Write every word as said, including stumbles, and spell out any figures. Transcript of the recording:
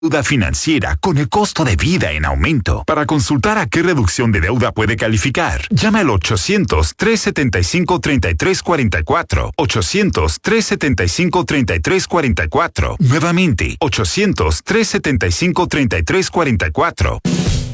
Deuda financiera con el costo de vida en aumento. Para consultar a qué reducción de deuda puede calificar, llame al ochocientos, trescientos setenta y cinco, treinta y tres cuarenta y cuatro. ochocientos, trescientos setenta y cinco, treinta y tres cuarenta y cuatro. Nuevamente, ochocientos, trescientos setenta y cinco, treinta y tres cuarenta y cuatro.